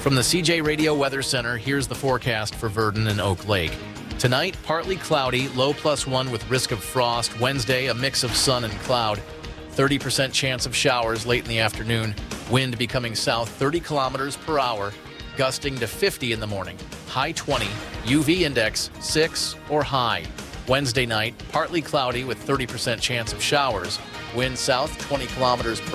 From the CJ Radio Weather Center, here's the forecast for Verdon and Oak Lake. Tonight, partly cloudy, low +1 with risk of frost. Wednesday, a mix of sun and cloud. 30% chance of showers late in the afternoon. Wind becoming south 30 kilometers per hour, gusting to 50 in the morning. High 20, UV index 6 or high. Wednesday night, partly cloudy with 30% chance of showers. Wind south 20 kilometers per